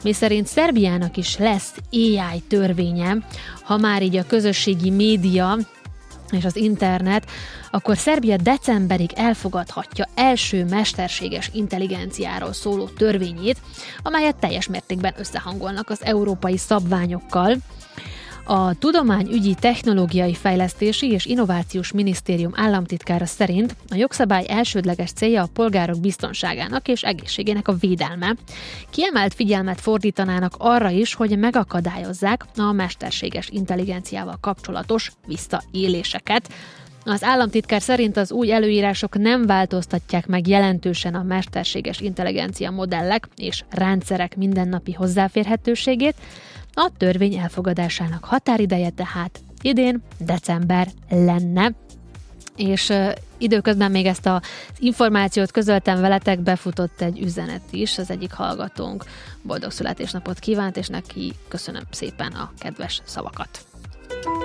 miszerint Szerbiának is lesz AI törvénye, ha már így a közösségi média és az internet, akkor Szerbia decemberig elfogadhatja első mesterséges intelligenciáról szóló törvényét, amelyet teljes mértékben összehangolnak az európai szabványokkal. A Tudományügyi, Technológiai Fejlesztési és Innovációs Minisztérium államtitkára szerint a jogszabály elsődleges célja a polgárok biztonságának és egészségének a védelme. Kiemelt figyelmet fordítanának arra is, hogy megakadályozzák a mesterséges intelligenciával kapcsolatos visszaéléseket. Az államtitkár szerint az új előírások nem változtatják meg jelentősen a mesterséges intelligencia modellek és rendszerek mindennapi hozzáférhetőségét. A törvény elfogadásának határideje tehát idén december lenne. És időközben még ezt az információt közöltem veletek, befutott egy üzenet is, az egyik hallgatónk boldog születésnapot kívánt, és neki köszönöm szépen a kedves szavakat.